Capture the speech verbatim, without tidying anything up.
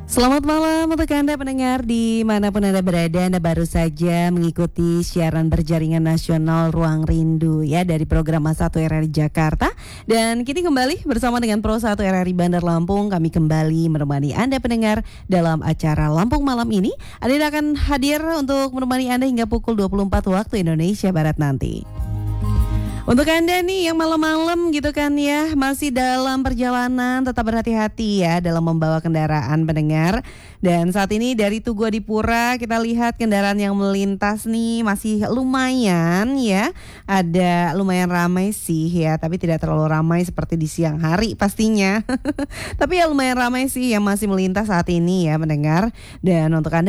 Selamat malam untuk Anda pendengar dimanapun Anda berada. Anda baru saja mengikuti siaran berjaringan nasional Ruang Rindu ya dari program A satu R R I Jakarta. Dan kini kembali bersama dengan Pro satu R R I Bandar Lampung. Kami kembali menemani Anda pendengar dalam acara Lampung Malam ini. Anda akan hadir untuk menemani Anda hingga pukul dua puluh empat waktu Indonesia Barat nanti. Untuk Anda nih yang malam-malam gitu kan ya, masih dalam perjalanan, tetap berhati-hati ya dalam membawa kendaraan pendengar. Dan saat ini dari Tugu Adipura kita lihat kendaraan yang melintas nih masih lumayan ya. Ada lumayan ramai sih ya, tapi tidak terlalu ramai seperti di siang hari pastinya. Tapi ya lumayan ramai sih yang masih melintas saat ini ya pendengar. Dan untuk Anda